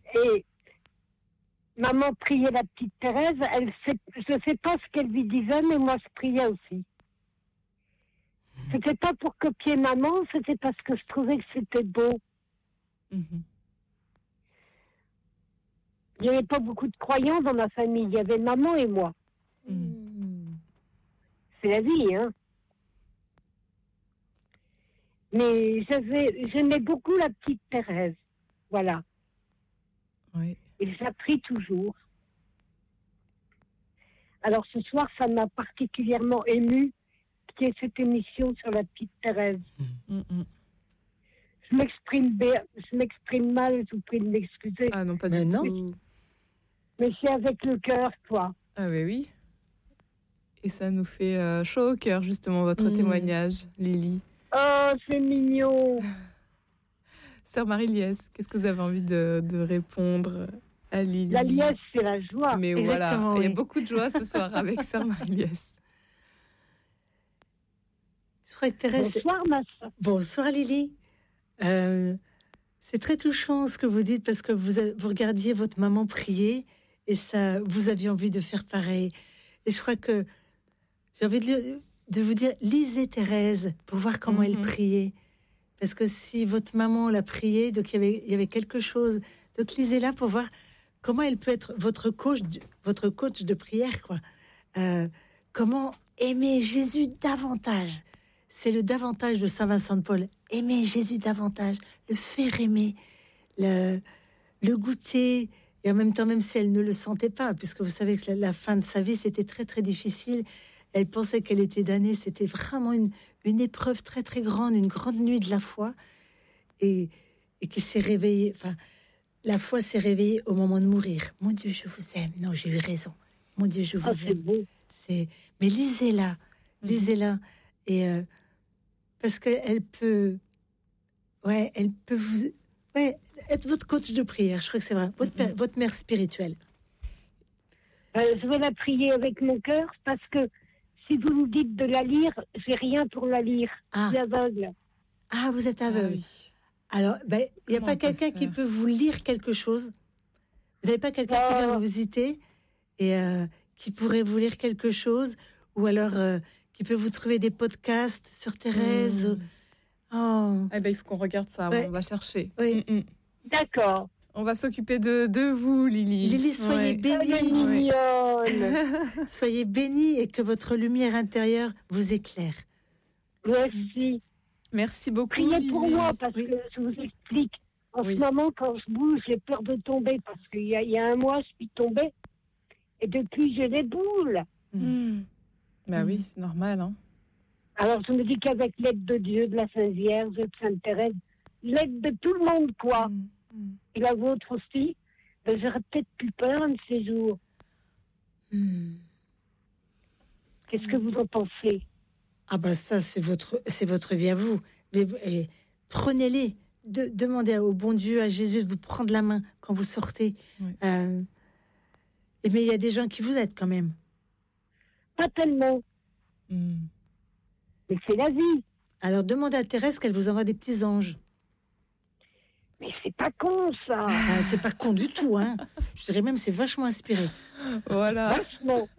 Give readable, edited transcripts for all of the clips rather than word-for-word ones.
Et maman priait la petite Thérèse. Je ne sais pas ce qu'elle lui disait, mais moi, je priais aussi. C'était pas pour copier maman, c'était parce que je trouvais que c'était beau. Mhm. Il n'y avait pas beaucoup de croyants dans ma famille. Il y avait maman et moi. C'est la vie, hein. Mais j'aimais beaucoup la petite Thérèse. Voilà. Oui. Et je la prie toujours. Alors ce soir, ça m'a particulièrement émue qu'il y ait cette émission sur la petite Thérèse. Mhm. Je m'exprime mal, je vous prie de m'excuser. Ah non, pas Mais du non. tout. Mais c'est avec le cœur, quoi. Ah oui. Et ça nous fait chaud au cœur, justement, votre témoignage, Lily. Oh, c'est mignon. Sœur Marie-Liesse, qu'est-ce que vous avez envie de répondre à Lily? La liesse, c'est la joie. Mais Exactement, voilà, il y a oui. beaucoup de joie ce soir avec Sœur Marie-Liesse. Je crois que Thérèse... Bonsoir, ma soeur. Bonsoir Lily. C'est très touchant ce que vous dites parce que vous regardiez votre maman prier et ça, vous aviez envie de faire pareil. Et je crois que j'ai envie de vous dire, lisez Thérèse pour voir comment elle priait. Parce que si votre maman l'a prié, donc il y avait quelque chose. Donc lisez-la pour voir comment elle peut être votre coach de prière, quoi. Comment aimer Jésus davantage. C'est le davantage de Saint Vincent de Paul. Aimer Jésus davantage, le faire aimer, le goûter. Et en même temps, même si elle ne le sentait pas, puisque vous savez que la fin de sa vie, c'était très, très difficile. Elle pensait qu'elle était damnée. C'était vraiment une épreuve très, très grande, une grande nuit de la foi. Et qui s'est réveillée. Enfin, la foi s'est réveillée au moment de mourir. Mon Dieu, je vous aime. Non, j'ai eu raison. Mon Dieu, je vous C'est aime. beau. Mais lisez-la. Lisez-la. Et parce qu'elle peut... Ouais, elle peut vous... Ouais, être votre coach de prière, je crois que c'est vrai. Votre mère spirituelle. Je vais la prier avec mon cœur parce que si vous me dites de la lire, j'ai rien pour la lire. Je suis aveugle. Ah, vous êtes aveugle. Oui. Alors, il n'y a Comment pas on peut quelqu'un qui faire peut vous lire quelque chose? Vous n'avez pas quelqu'un qui vient vous visiter et qui pourrait vous lire quelque chose? Ou alors qui peut vous trouver des podcasts sur Thérèse? Oh. Eh ben, il faut qu'on regarde ça, Ouais. on va chercher. Oui. D'accord. On va s'occuper de vous, Lily. Lily, soyez Elle est bénie. mignonne. Soyez bénie et que votre lumière intérieure vous éclaire. Merci. Merci beaucoup, Priez Lily. pour moi parce Oui. que je vous explique. En Oui. ce moment, quand je bouge, j'ai peur de tomber parce qu'il y a un mois, je suis tombée. Et depuis, j'ai des boules. Bah oui, c'est normal. Hein. Alors, je me dis qu'avec l'aide de Dieu, de la Sainte Vierge, de Sainte Thérèse, l'aide de tout le monde, quoi, et la vôtre aussi, ben, j'aurais peut-être plus peur un de ces jours. Qu'est-ce que vous en pensez? Ah ben ça, c'est votre vie à vous. Mais prenez-les. Demandez au bon Dieu, à Jésus, de vous prendre la main quand vous sortez. Oui. Mais il y a des gens qui vous aident quand même. Pas tellement, mais c'est la vie. Alors demandez à Thérèse qu'elle vous envoie des petits anges. Mais c'est pas con, ça. Ah, c'est pas con du tout, hein. Je dirais même c'est vachement inspiré. Voilà. Vachement.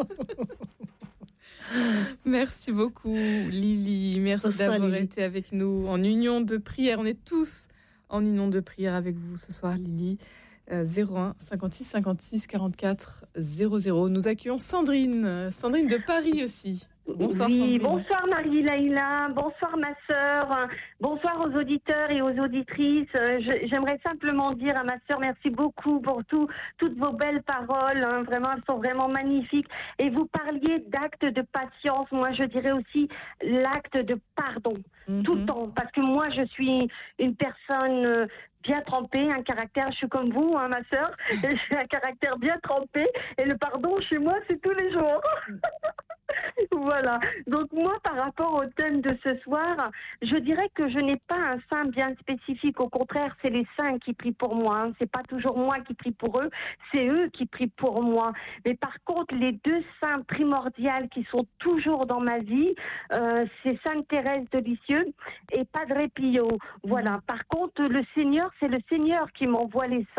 Merci beaucoup, Lily. Merci Bonsoir, d'avoir Lily. été avec nous en union de prière. On est tous en union de prière avec vous ce soir, Lily. 01 56 56 44 00. Nous accueillons Sandrine. Sandrine de Paris aussi. Bonsoir, Oui, Sandrine. bonsoir Marie-Laïla, bonsoir ma sœur, bonsoir aux auditeurs et aux auditrices. J'aimerais simplement dire à ma sœur merci beaucoup pour toutes vos belles paroles, hein. Vraiment, elles sont vraiment magnifiques. Et vous parliez d'acte de patience, moi je dirais aussi l'acte de pardon, tout le temps. Parce que moi je suis une personne bien trempée, un caractère, je suis comme vous, hein, ma sœur, j'ai un caractère bien trempé et le pardon chez moi c'est tous les jours. Voilà. Donc moi, par rapport au thème de ce soir, je dirais que je n'ai pas un saint bien spécifique. Au contraire, c'est les saints qui prient pour moi. Hein. C'est pas toujours moi qui prie pour eux, c'est eux qui prient pour moi. Mais par contre, les deux saints primordiales qui sont toujours dans ma vie, c'est Sainte Thérèse de Lisieux et Padre Pio. Voilà. Par contre, le Seigneur, c'est le Seigneur qui m'envoie les saints.